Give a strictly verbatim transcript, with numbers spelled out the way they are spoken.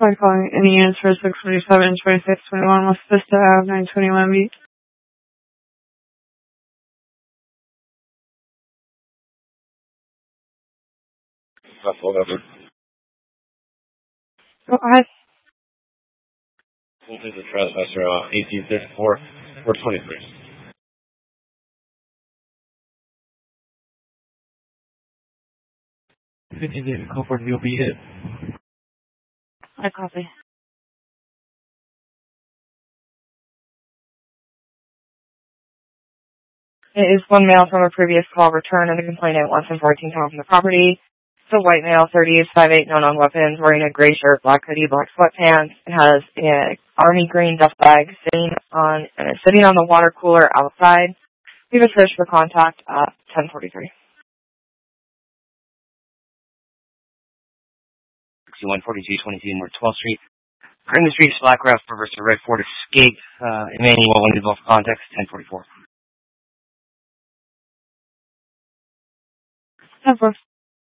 By calling any answer six forty-seven, twenty-six twenty-one West Vista Ave, nine twenty-one B. Phone number. Go ahead. This is the trespasser, uh, eighteen fifty-four, four twenty-three. fifteen Comfort, you'll be hit. I copy. It is one male from a previous call returned, and the complainant wants him fourteen pounds from the property. It's a white male, thirties, five eight, no known weapons, wearing a gray shirt, black hoodie, black sweatpants, and has an army green duffel bag sitting on and is sitting on the water cooler outside. We have a search for contact at ten forty-three. sixty-one forty-two twenty-two North twelfth Street. Green Street, Black Ralph, reverse to Red Ford Escape. Uh, Emmanuel, one involved context, ten forty-four. Of course.